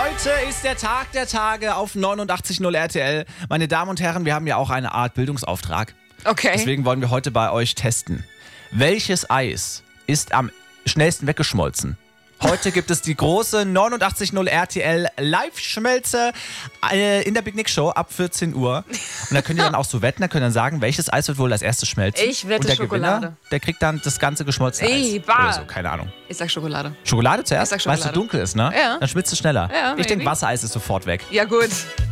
Heute ist der Tag der Tage auf 89.0 RTL. Meine Damen und Herren, wir haben ja auch eine Art Bildungsauftrag. Okay. Deswegen wollen wir heute bei euch testen. Welches Eis ist am schnellsten weggeschmolzen? Heute gibt es die große 89.0 RTL Live-Schmelze in der Big Nick Show ab 14 Uhr. Und da könnt ihr dann auch so wetten, da könnt ihr dann sagen, welches Eis wird wohl als erstes schmelzen. Ich wette und der Schokolade. Gewinner, der kriegt dann das ganze geschmolzene Eis. Oder so, keine Ahnung. Ich sag Schokolade. Schokolade zuerst? Ich sag Schokolade. Weil es so dunkel ist, ne? Ja. Dann schmilzt es schneller. Ja, Ich denke, maybe. Wassereis ist sofort weg. Ja, gut.